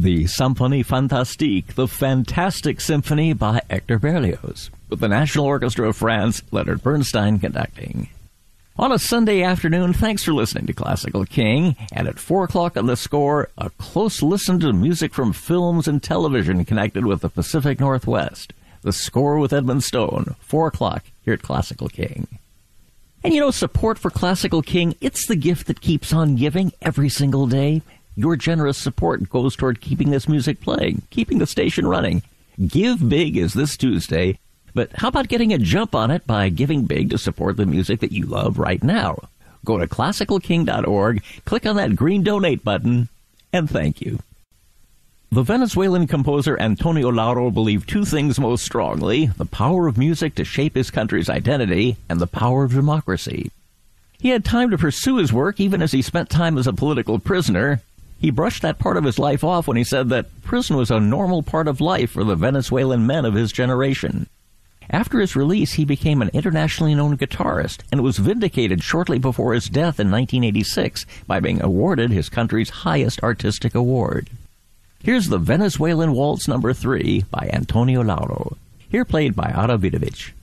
the Symphonie Fantastique, the Fantastic Symphony by Hector Berlioz, with the National Orchestra of France, Leonard Bernstein conducting. On a Sunday afternoon, thanks for listening to Classical King, and at 4 o'clock on The Score, a close listen to music from films and television connected with the Pacific Northwest. The Score with Edmund Stone, 4 o'clock here at Classical King. And you know, support for Classical King, it's the gift that keeps on giving every single day. Your generous support goes toward keeping this music playing, keeping the station running. Give Big is this Tuesday, but how about getting a jump on it by giving big to support the music that you love right now? Go to classicalking.org, click on that green donate button, and thank you. The Venezuelan composer Antonio Lauro believed two things most strongly: the power of music to shape his country's identity and the power of democracy. He had time to pursue his work even as he spent time as a political prisoner. He brushed that part of his life off when he said that prison was a normal part of life for the Venezuelan men of his generation. After his release, he became an internationally known guitarist and was vindicated shortly before his death in 1986 by being awarded his country's highest artistic award. Here's the Venezuelan Waltz No. 3 by Antonio Lauro, here played by Ara Vidovic.